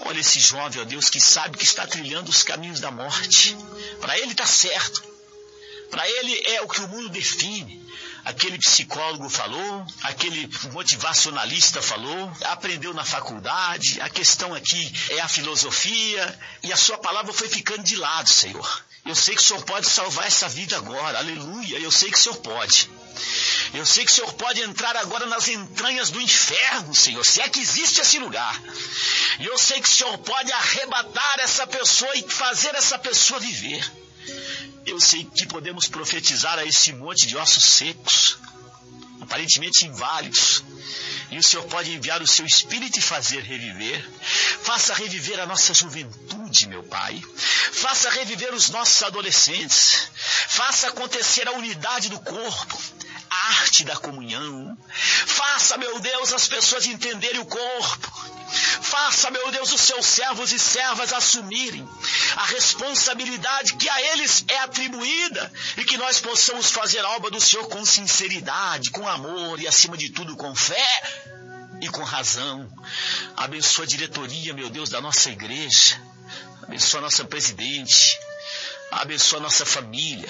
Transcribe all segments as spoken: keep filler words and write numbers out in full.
Olha esse jovem, ó Deus, que sabe que está trilhando os caminhos da morte. Para ele está certo. Para ele é o que o mundo define. Aquele psicólogo falou, aquele motivacionalista falou, aprendeu na faculdade, a questão aqui é a filosofia, e a sua palavra foi ficando de lado, Senhor. Eu sei que o Senhor pode salvar essa vida agora, aleluia, eu sei que o Senhor pode. Eu sei que o Senhor pode entrar agora nas entranhas do inferno, Senhor, se é que existe esse lugar. E eu sei que o Senhor pode arrebatar essa pessoa e fazer essa pessoa viver. Eu sei que podemos profetizar a esse monte de ossos secos, aparentemente inválidos. E o Senhor pode enviar o seu Espírito e fazer reviver. Faça reviver a nossa juventude, meu Pai. Faça reviver os nossos adolescentes. Faça acontecer a unidade do corpo, a arte da comunhão. Faça, meu Deus, as pessoas entenderem o corpo. Faça, meu Deus, os seus servos e servas assumirem a responsabilidade que a eles é atribuída e que nós possamos fazer a obra do Senhor com sinceridade, com amor e, acima de tudo, com fé e com razão. Abençoa a diretoria, meu Deus, da nossa igreja. Abençoa a nossa presidente. Abençoa a nossa família,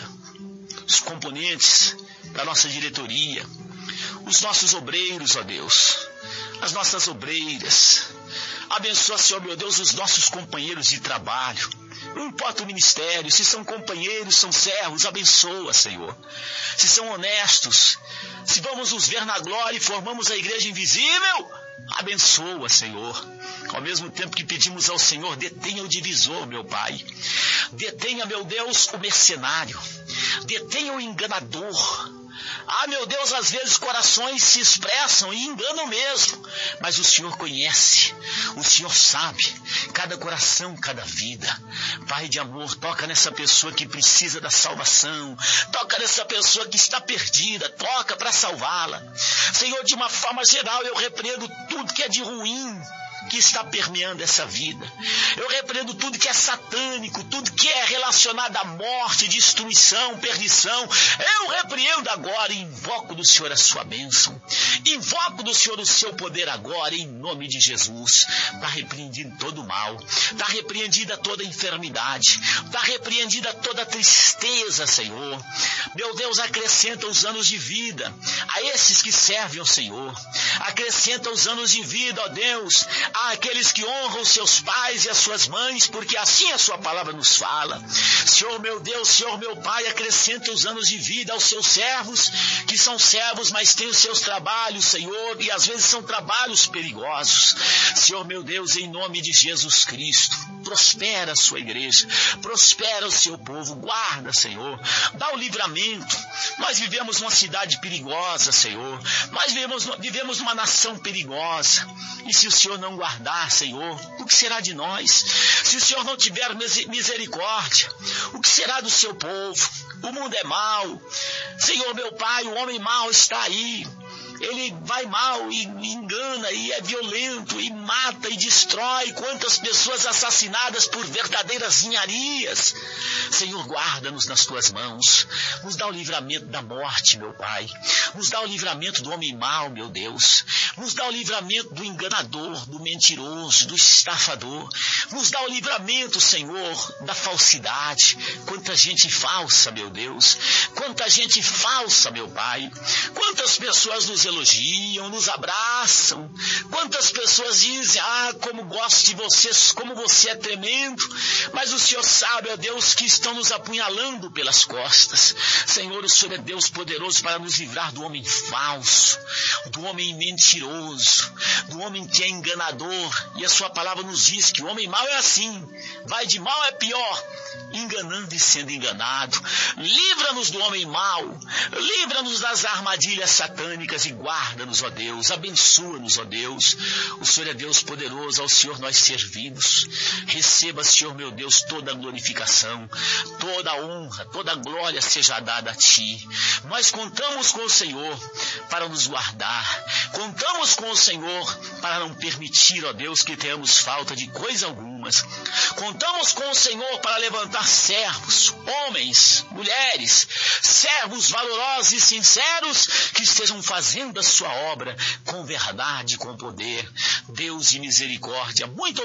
os componentes da nossa diretoria, os nossos obreiros, ó Deus, as nossas obreiras. Abençoa, Senhor, meu Deus, os nossos companheiros de trabalho. Não importa o ministério, se são companheiros, são servos, abençoa, Senhor. Se são honestos, se vamos nos ver na glória e formamos a igreja invisível, abençoa, Senhor. Ao mesmo tempo que pedimos ao Senhor, detenha o divisor, meu Pai. Detenha, meu Deus, o mercenário. Detenha o enganador. Ah, meu Deus, às vezes corações se expressam e enganam mesmo, mas o Senhor conhece, o Senhor sabe, cada coração, cada vida. Pai de amor, toca nessa pessoa que precisa da salvação, toca nessa pessoa que está perdida, toca para salvá-la. Senhor, de uma forma geral, eu repreendo tudo que é de ruim que está permeando essa vida. Eu repreendo tudo que é satânico, tudo que é relacionado à morte, destruição, perdição. Eu repreendo agora e invoco do Senhor a sua bênção. Invoco do Senhor o seu poder agora, em nome de Jesus. Está repreendido todo o mal. Está repreendida toda a enfermidade. Está repreendida toda a tristeza, Senhor. Meu Deus, acrescenta os anos de vida a esses que servem ao Senhor. Acrescenta os anos de vida, ó Deus, àqueles que honram os seus pais e as suas mães, porque assim a sua palavra nos fala. Senhor meu Deus, Senhor meu Pai, acrescenta os anos de vida aos seus servos, que são servos, mas têm os seus trabalhos, Senhor, e às vezes são trabalhos perigosos. Senhor meu Deus, em nome de Jesus Cristo, prospera a sua igreja, prospera o seu povo, guarda, Senhor, dá o livramento. Nós vivemos numa cidade perigosa, Senhor, nós vivemos, vivemos numa nação perigosa, e se o Senhor não guardar, Senhor, o que será de nós? Se o Senhor não tiver misericórdia, o que será do seu povo? O mundo é mau. Senhor meu Pai, o homem mau está aí. Ele vai mal e engana e é violento e mata e destrói. Quantas pessoas assassinadas por verdadeiras ninharias. Senhor, guarda-nos nas tuas mãos. Nos dá o livramento da morte, meu Pai. Nos dá o livramento do homem mau, meu Deus. Nos dá o livramento do enganador, do mentiroso, do estafador. Nos dá o livramento, Senhor, da falsidade. Quanta gente falsa, meu Deus. Quanta gente falsa, meu Pai. Quantas pessoas nos elogiam, nos abraçam. Quantas pessoas dizem, ah, como gosto de vocês, como você é tremendo. Mas o Senhor sabe, ó Deus, que estão nos apunhalando pelas costas. Senhor, o Senhor é Deus poderoso para nos livrar do homem falso, do homem mentiroso, do homem que é enganador. E a sua palavra nos diz que o homem mau é assim, vai de mal a pior, enganando e sendo enganado. Livra-nos do homem mau, livra-nos das armadilhas satânicas e guarda-nos, ó Deus, abençoa-nos, ó Deus. O Senhor é Deus poderoso, ao Senhor nós servimos. Receba, Senhor meu Deus, toda a glorificação, toda a honra, toda a glória seja dada a Ti. Nós contamos com o Senhor para nos guardar, contamos com o Senhor para não permitir, ó Deus, que tenhamos falta de coisa alguma. Contamos com o Senhor para levantar servos, homens, mulheres, servos valorosos e sinceros que estejam fazendo a sua obra com verdade, com poder. Deus de misericórdia, muito